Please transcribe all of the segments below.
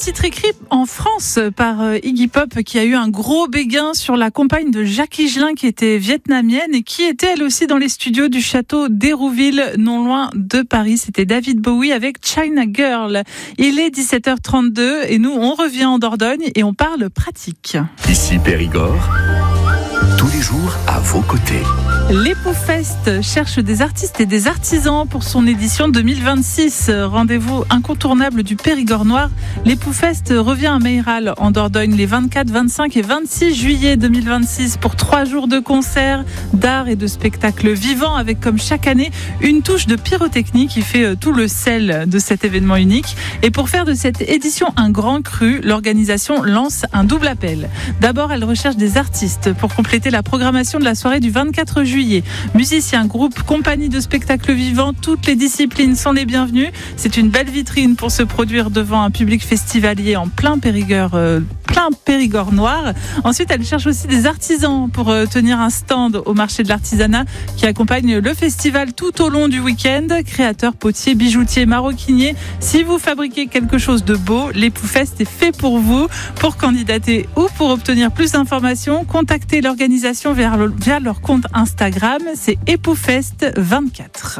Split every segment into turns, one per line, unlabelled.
titre écrit en France par Iggy Pop qui a eu un gros béguin sur la compagne de Jacques Higelin qui était vietnamienne et qui était elle aussi dans les studios du château d'Hérouville, non loin de Paris. C'était David Bowie avec China Girl. Il est 17h32 et nous on revient en Dordogne et on parle pratique.
Ici Périgord, tous les jours à vos côtés.
L'Epoufest cherche des artistes et des artisans pour son édition 2026. Rendez-vous incontournable du Périgord noir. L'Epoufest revient à Meyral en Dordogne les 24, 25 et 26 juillet 2026 pour 3 jours de concerts, d'art et de spectacles vivants avec comme chaque année une touche de pyrotechnie qui fait tout le sel de cet événement unique. Et pour faire de cette édition un grand cru, l'organisation lance un double appel. D'abord, elle recherche des artistes pour compléter la programmation de la soirée du 24 juillet. Musiciens, groupes, compagnies de spectacles vivants, toutes les disciplines sont les bienvenues. C'est une belle vitrine pour se produire devant un public festivalier en plein Périgord noir. Ensuite, elle cherche aussi des artisans pour tenir un stand au marché de l'artisanat qui accompagne le festival tout au long du week-end. Créateurs, potiers, bijoutiers, maroquiniers. Si vous fabriquez quelque chose de beau, l'Epoufest est fait pour vous. Pour candidater ou pour obtenir plus d'informations, contactez l'organisation via leur compte Instagram. C'est Epoufest24.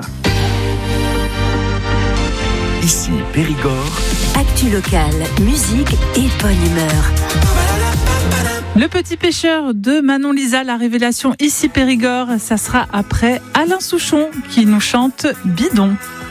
Ici Périgord.
Actu locale, musique et bonne humeur.
Le petit pêcheur de Manon Lisa, la révélation ici Périgord, ça sera après Alain Souchon qui nous chante Bidon.